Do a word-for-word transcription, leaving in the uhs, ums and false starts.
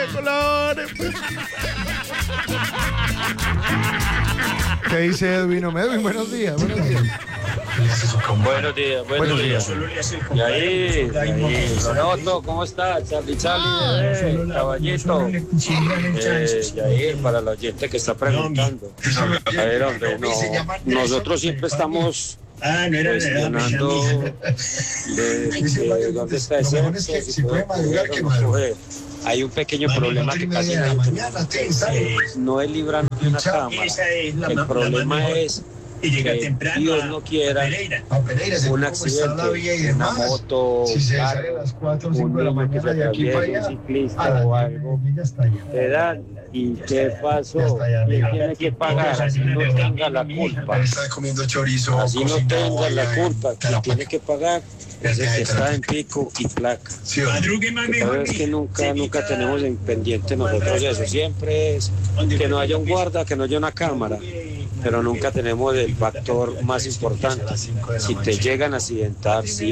colores. ¿Qué dice Edwin Edwin? Buenos días, buenos días. Buenos días, buenos, Buenos días. Y ahí, ahí, Lonoto, ¿cómo está? Charlie, Charlie, bebé, caballito. Eh, y ahí, para la oyente que está preguntando. A ver, hombre, no, nosotros siempre estamos cuestionando de, de dónde está ese acceso, si puede coger o no coger. Hay un pequeño problema que casi nadie tiene. No es librarnos de una cámara. El problema es que Dios no quiera un accidente, una moto, un niño que se atraviesa, un ciclista o algo, te dan. ¿Y qué pasó? ¿Quién tiene que pagar? Así no tenga la culpa. Así no tenga la culpa. Quien tiene que pagar es el que está en pico y placa. Pero es que nunca, nunca tenemos en pendiente nosotros eso. Siempre es que no haya un guarda, que no haya una cámara. Pero nunca tenemos el factor más importante. Si te llegan a accidentar, sí